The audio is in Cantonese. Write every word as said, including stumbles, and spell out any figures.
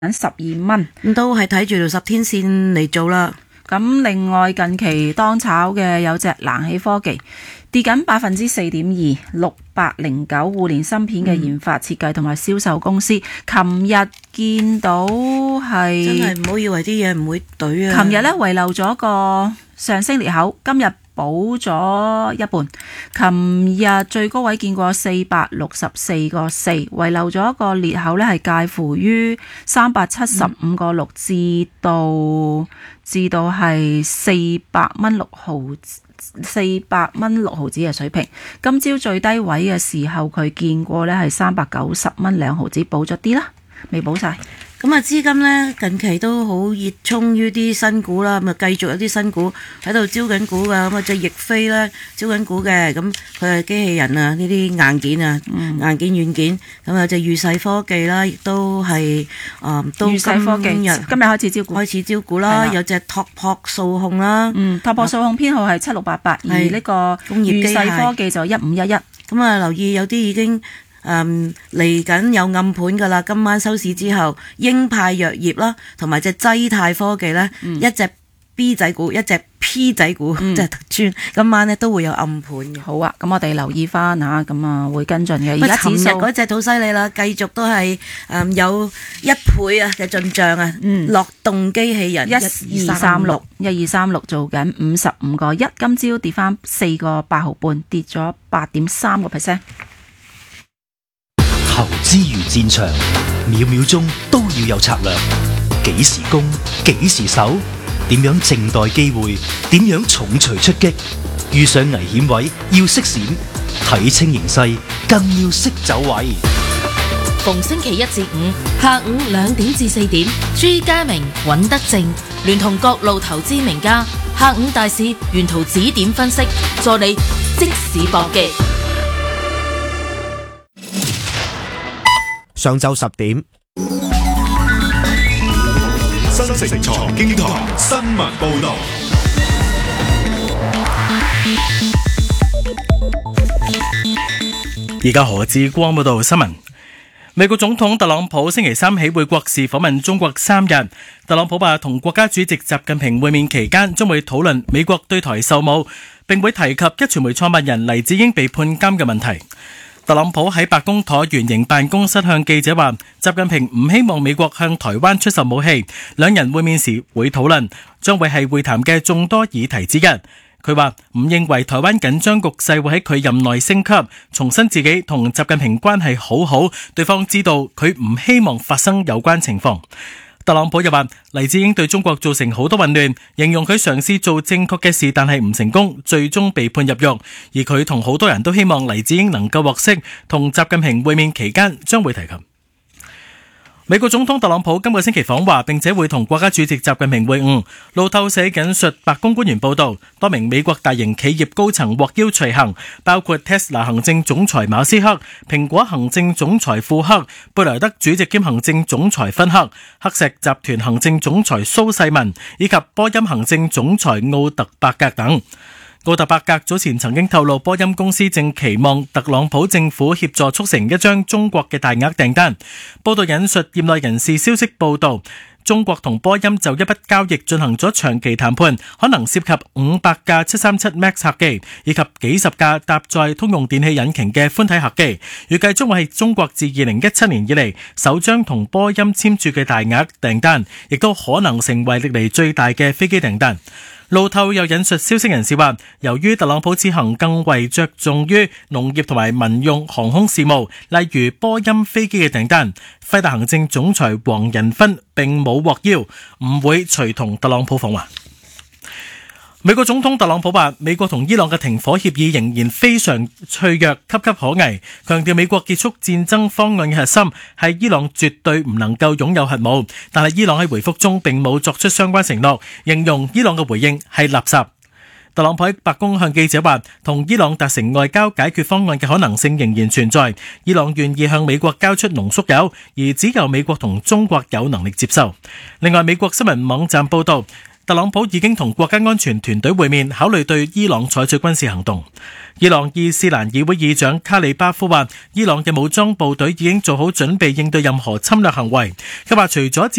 十二蚊， 都係睇住條十天線嚟做啦。 咁另外近期當炒嘅有隻冷氣科技跌緊百分之四點二，六百零九互聯芯片嘅研發設計同埋銷售公司，琴日見到係真係唔好以為啲嘢唔會懟啊！ 琴日呢遺留咗個上升裂口，今日補咗一半。琴日最高位見過四百六十四個四，遺留咗一個裂口呢係介乎於三百七十五個六至到至到係四百蚊六毫四百蚊六毫子嘅水平。今朝最低位嘅時候，佢見過呢係三百九十蚊兩毫子，補咗啲啦，未補晒。 咁啊，資金呢近期都好熱衷於啲新股啦，咁啊繼續有啲新股喺度招緊股噶，咁啊隻易飛呢招緊股嘅，咁佢係機器人啊，呢啲硬件啊，嗯、硬件軟件，咁啊隻裕世科技啦，亦都係啊、呃、都今日今日開始招股， 開始招股啦，有隻拓撲數控啦， 嗯，拓撲數控編號係七六八八，而呢個裕世科技就一五一一， 咁啊留意有啲已經。誒嚟緊有暗盤㗎啦！今晚收市之後，英派藥業啦，同埋隻濟泰科技咧，嗯、一隻 B 仔股，一隻 P 仔股，即係特專。今晚咧都會有暗盤嘅。 好啊，咁我哋留意翻嚇，咁啊會跟進嘅。而家尋日嗰隻好犀利啦，繼續都係誒、嗯、有一倍啊嘅進帳啊！嗯，樂動機器人一二三六，一二三六做緊五十五個一，今朝跌翻四個八毫半，跌咗八點三個 percent。 投資如戰場，秒秒鐘都要有策略。幾時攻，幾時守，點樣靜待機會，點樣重錘出擊。遇上危險位要識閃，睇清形勢更要識走位。 逢星期一至五下午兩點至四點，朱家明、尹德正聯同各路投資名家，下午大市沿途指點分析，助你即時搏擊。 上晝十點， 新城財經台新聞報道。 而家何志光報道新聞。美國總統特朗普星期三起會國事訪問中國三日。特朗普話同國家主席習近平會面期間，將會討論美國對台售武，並會提及壹傳媒創辦人黎智英被判監嘅問題。特朗普喺白宮橢圓形辦公室向記者話，習近平唔希望美國向台灣出售武器，兩人會面時會討論，將會係會談嘅眾多議題之一。佢話唔認為台灣緊張局勢會喺佢任內升級，重申自己同習近平關係好好，對方知道佢唔希望發生有關情況。特朗普又話黎智英對中國造成好多混亂，形容佢嘗試做正確嘅事但係唔成功，最終被判入獄。而佢同好多人都希望黎智英能夠獲釋，同習近平會面期間將會提及。美國總統特朗普今個星期訪華，並且會同國家主席習近平會晤。路透社引述白宮官員報道，多名美國大型企業高層獲邀隨行，包括 Tesla 行政總裁馬斯克、蘋果行政總裁庫克、貝萊德主席兼行政總裁芬克、黑石集團行政總裁蘇世民以及波音行政總裁奧特伯格等。奧特伯格早前曾經透露，波音公司正期望特朗普政府協助促成一張中國嘅大額訂單。報道引述業內人士消息報道，中國同波音就一筆交易進行咗長期談判，可能涉及五百架七三七 MAX 客機，以及幾十架搭載通用電氣引擎嘅寬體客機。預計將會係中國自二零一七年以嚟首張同波音簽署嘅大額訂單，亦都可能成為歷嚟最大嘅飛機訂單。路透又引述消息人士話，由於特朗普此行更為着重於農業同埋民用航空事務，例如波音飛機嘅訂單，輝達行政總裁黃仁勳並冇獲邀，唔會隨同特朗普訪華。美國總統特朗普話，美國同伊朗嘅停火協議仍然非常脆弱，岌岌可危，強調美國結束戰爭方案嘅核心係伊朗絕對唔能夠擁有核武，但係伊朗喺回覆中並冇作出相關承諾，形容伊朗嘅回應係垃圾。特朗普喺白宮向記者話，同伊朗達成外交解決方案嘅可能性仍然存在，伊朗願意向美國交出濃縮鈾，而只有美國同中國有能力接受。另外，美國新聞網站報道，特朗普已經同國家安全團隊會面，考慮對伊朗採取軍事行動。伊朗伊斯蘭議會議長卡里巴夫話，伊朗嘅武裝部隊已經做好準備應對任何侵略行為。佢話除咗